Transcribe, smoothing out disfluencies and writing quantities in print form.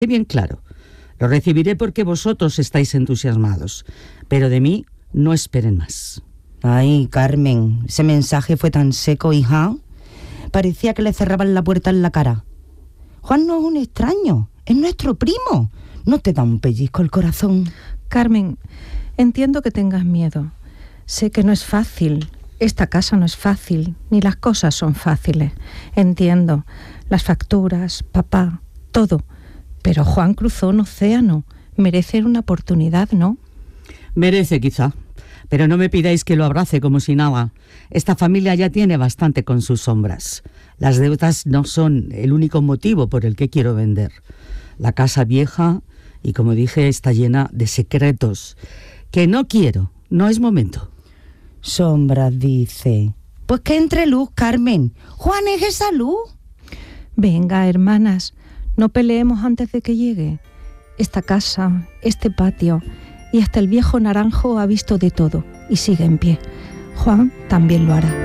bien claro. Lo recibiré porque vosotros estáis entusiasmados, pero de mí no esperen más. Ay, Carmen, ese mensaje fue tan seco, hija. Parecía que le cerraban la puerta en la cara. Juan no es un extraño, es nuestro primo. ¿No te da un pellizco el corazón? Carmen, entiendo que tengas miedo. Sé que no es fácil. Esta casa no es fácil, ni las cosas son fáciles. Entiendo. Las facturas, papá, todo. Pero Juan cruzó un océano. Merece una oportunidad, ¿no? Merece, quizá. Pero no me pidáis que lo abrace como si nada. Esta familia ya tiene bastante con sus sombras. Las deudas no son el único motivo por el que quiero vender. La casa vieja, y como dije, está llena de secretos. Que no quiero, no es momento. Sombras, dice. Pues que entre luz, Carmen. Juan es esa luz. Venga, hermanas, no peleemos antes de que llegue. Esta casa, este patio y hasta el viejo naranjo ha visto de todo y sigue en pie. Juan también lo hará.